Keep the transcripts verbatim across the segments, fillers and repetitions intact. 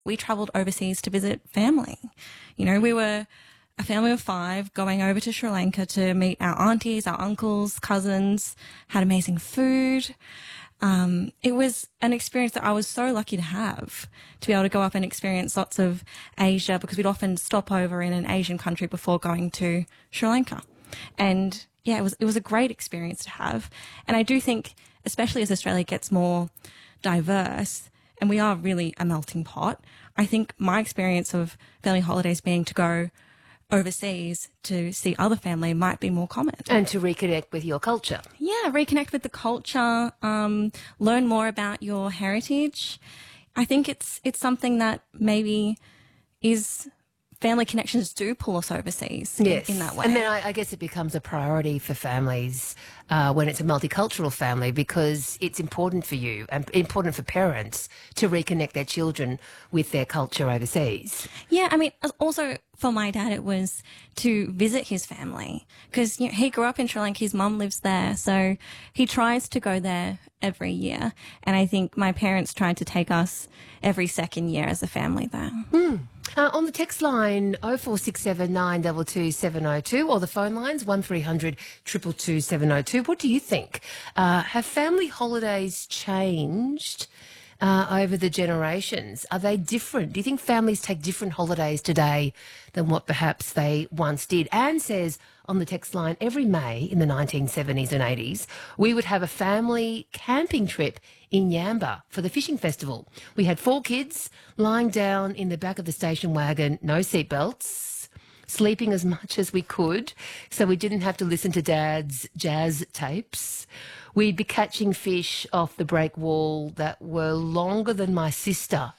we travelled overseas to visit family. You know, we were a family of five going over to Sri Lanka to meet our aunties, our uncles, cousins, had amazing food. Um, it was an experience that I was so lucky to have, to be able to go up and experience lots of Asia, because we'd often stop over in an Asian country before going to Sri Lanka. And yeah, it was, it was a great experience to have. And I do think, especially as Australia gets more diverse, and we are really a melting pot, I think my experience of family holidays being to go overseas to see other family might be more common. And to reconnect with your culture. Yeah, reconnect with the culture, um, learn more about your heritage. I think it's it's something that maybe is family connections do pull us overseas yes. in, in that way. And then I, I guess it becomes a priority for families uh, when it's a multicultural family, because it's important for you and important for parents to reconnect their children with their culture overseas. Yeah, I mean, also for my dad, it was to visit his family, because you know, he grew up in Sri Lanka, his mum lives there, so he tries to go there every year. And I think my parents tried to take us every second year as a family there. Mm. Uh, on the text line oh four six seven nine two two seven oh two, or the phone lines one three hundred two two two seven oh two. What do you think? Uh, have family holidays changed uh, over the generations? Are they different? Do you think families take different holidays today than what perhaps they once did? Anne says on the text line, every May in the nineteen seventies and eighties, we would have a family camping trip in Yamba for the fishing festival. We had four kids lying down in the back of the station wagon, no seatbelts, sleeping as much as we could so we didn't have to listen to Dad's jazz tapes. We'd be catching fish off the break wall that were longer than my sister.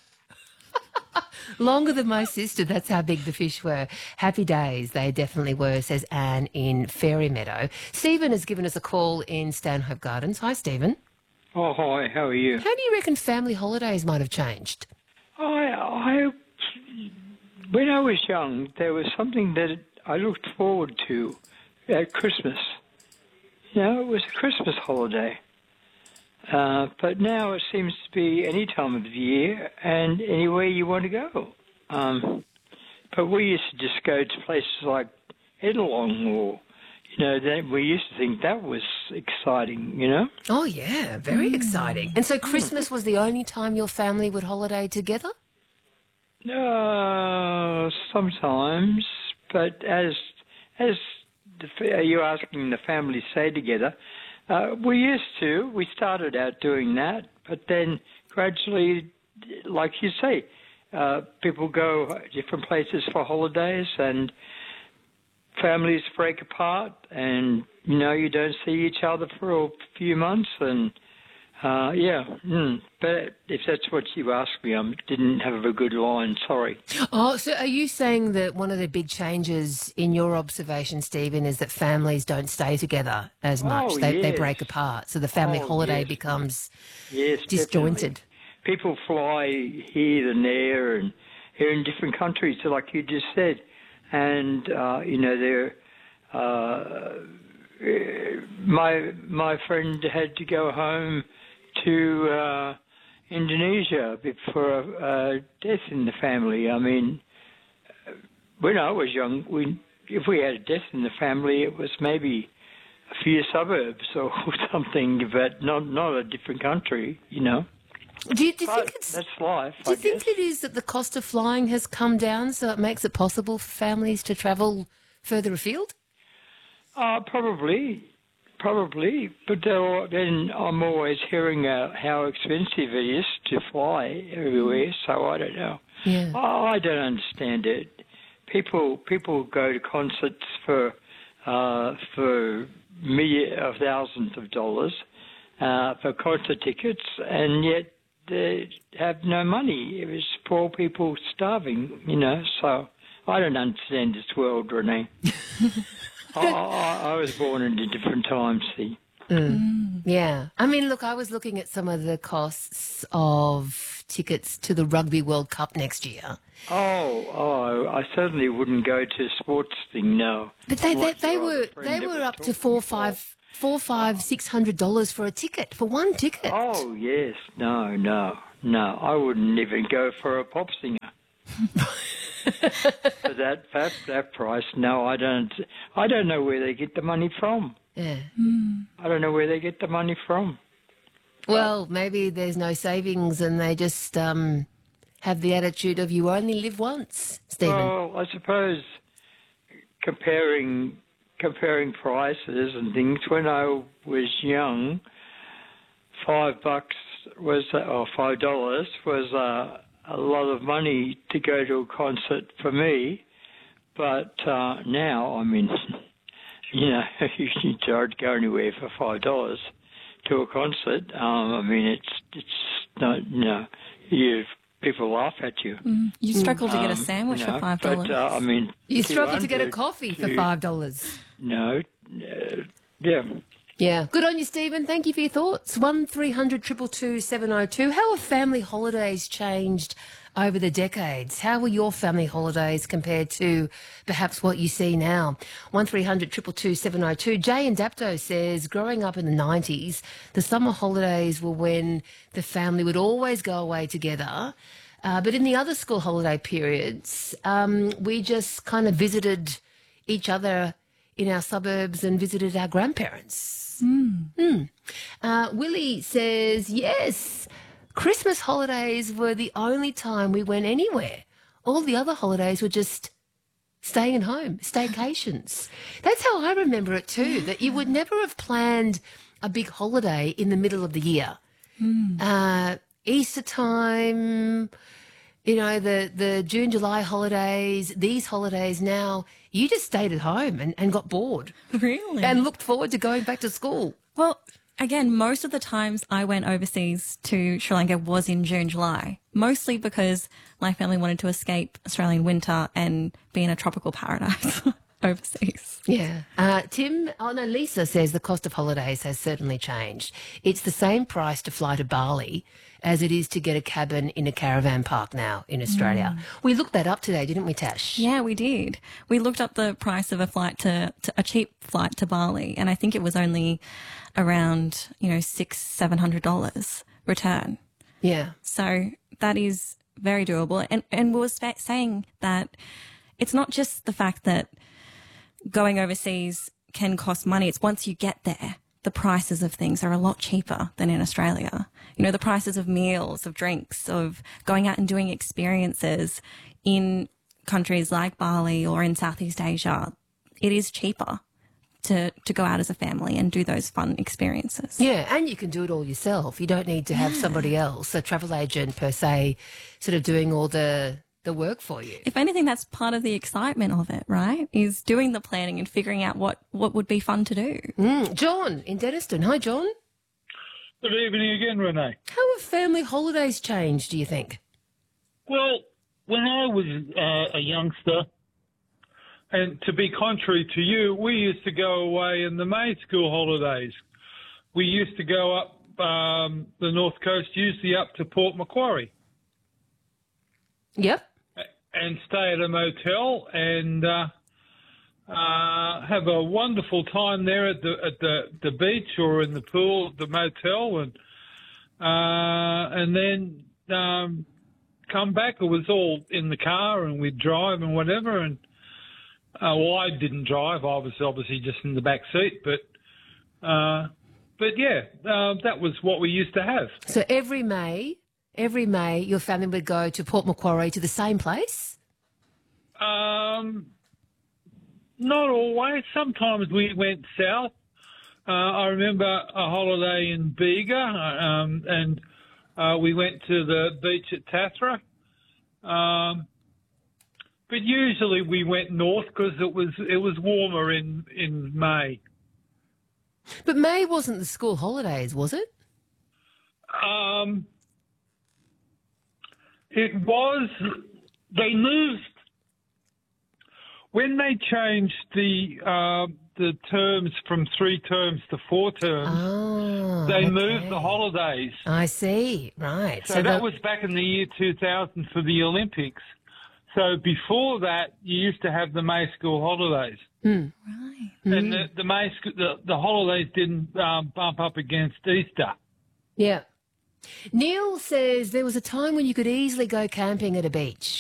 Longer than my sister, that's how big the fish were. Happy days, they definitely were, says Anne in Fairy Meadow. Stephen has given us a call in Stanhope Gardens. Hi, Stephen. Oh, hi, how are you? How do you reckon family holidays might have changed? I, I, when I was young, there was something that I looked forward to at Christmas. You know, it was a Christmas holiday. Uh, but now it seems to be any time of the year and anywhere you want to go. Um, but we used to just go to places like Edelong, or, you know, that we used to think that was exciting, you know? Oh, yeah, very mm. exciting. And so Christmas was the only time your family would holiday together? Uh, sometimes, but as, as the, are you asking the family stay together? Uh, we used to. We started out doing that, but then gradually, like you say, uh, people go different places for holidays, and families break apart, and you know you don't see each other for a few months, and uh, yeah. Mm. But if that's what you asked me, I didn't have a good line. Sorry. Oh, so are you saying that one of the big changes in your observation, Stephen, is that families don't stay together as much? Oh, they yes. they break apart, so the family oh, holiday yes. becomes yes, disjointed. Definitely. People fly here and there, and here in different countries, like you just said, and uh, you know they're. Uh, my my friend had to go home to uh, Indonesia for a, a death in the family. I mean, when I was young, we if we had a death in the family, it was maybe a few suburbs or something, but not not a different country, you know. Do you, do you but think it's that's life? Do you I think guess. it is that the cost of flying has come down, so it makes it possible for families to travel further afield? Uh, probably. Probably, but then I'm always hearing uh, how expensive it is to fly everywhere, so I don't know. Yeah. I don't understand it. People people go to concerts for uh, for millions of thousands of dollars uh, for concert tickets, and yet they have no money. It was poor people starving, you know, so I don't understand this world, Renee. I, I, I was born in a different time, see. Mm. Mm. Yeah. I mean, look, I was looking at some of the costs of tickets to the Rugby World Cup next year. Oh, oh, I certainly wouldn't go to a sports thing, no. But they they, they were they were up to four, five, four, five, six hundred dollars for a ticket, for one ticket. Oh, yes. No, no, no, I wouldn't even go for a pop singer. For that, that that price, no, I don't. I don't know where they get the money from. Yeah. I don't know where they get the money from. Well, maybe there's no savings and they just um, have the attitude of you only live once, Stephen. Well, I suppose comparing comparing prices and things. When I was young, five bucks was or five dollars was uh, a lot of money to go to a concert for me. But uh, now, I mean, you know, you can charge go anywhere for five dollars to a concert. Um, I mean, it's it's not, you know, you people laugh at you. Mm. You struggle to get a Um, sandwich you know, for five dollars. But uh, I mean, You struggle to get a two hundred coffee for to- five dollars. No, uh, yeah. Yeah. Good on you, Stephen. Thank you for your thoughts. One three hundred two two two seven oh two. How have family holidays changed over the decades? How were your family holidays compared to perhaps what you see now? One three hundred two two two seven oh two. Jay in Dapto says, growing up in the nineties, the summer holidays were when the family would always go away together. Uh, but in the other school holiday periods, um, we just kind of visited each other in our suburbs and visited our grandparents. Mm. Uh, Willie says, yes, Christmas holidays were the only time we went anywhere. All the other holidays were just staying at home, staycations. That's how I remember it too, that you would never have planned a big holiday in the middle of the year. Uh, Easter time, you know, the, the June, July holidays, these holidays now, you just stayed at home and, and got bored Really? and looked forward to going back to school. Well, again, most of the times I went overseas to Sri Lanka was in June, July, mostly because my family wanted to escape Australian winter and be in a tropical paradise overseas. Yeah. Uh, Tim, oh no, Lisa says the cost of holidays has certainly changed. It's the same price to fly to Bali as it is to get a cabin in a caravan park now in Australia. We looked that up today, didn't we, Tash? Yeah, we did. We looked up the price of a flight to, to a cheap flight to Bali, and I think it was only around, you know, six, seven hundred dollars return. Yeah. So that is very doable. And and we were spa- saying that it's not just the fact that going overseas can cost money. It's once you get there, the prices of things are a lot cheaper than in Australia. You know, the prices of meals, of drinks, of going out and doing experiences in countries like Bali or in Southeast Asia, it is cheaper to, to go out as a family and do those fun experiences. Yeah, and you can do it all yourself. You don't need to have somebody else, a travel agent per se, sort of doing all the the work for you. If anything, that's part of the excitement of it, right? Is doing the planning and figuring out what, what would be fun to do. Mm. John in Denniston. Hi, John. Good evening again, Renee. How have family holidays changed, do you think? Well, when I was uh, a youngster, and to be contrary to you, we used to go away in the May school holidays. We used to go up um, the north coast, usually up to Port Macquarie, Yep. and stay at a motel and uh, uh, have a wonderful time there at the at the, the beach or in the pool at the motel, and uh, and then um, come back. It was all in the car, and we'd drive and whatever. And uh, well, I didn't drive. I was obviously just in the back seat, but uh, but yeah, uh, that was what we used to have. So every May, every May, your family would go to Port Macquarie to the same place? Um, not always. Sometimes we went south. Uh, I remember a holiday in Bega, um, and uh, we went to the beach at Tathra. Um, but usually we went north because it was it was warmer in in May. But May wasn't the school holidays, was it? Um, it was. They moved when they changed the uh, the terms from three terms to four terms. Oh, they okay. moved the holidays. I see. Right. So, that the- was back in the year two thousand for the Olympics. So before that, you used to have the May school holidays, Mm. Right. and the, the May sc- the, the holidays didn't um, bump up against Easter. Yeah. Neil says there was a time when you could easily go camping at a beach.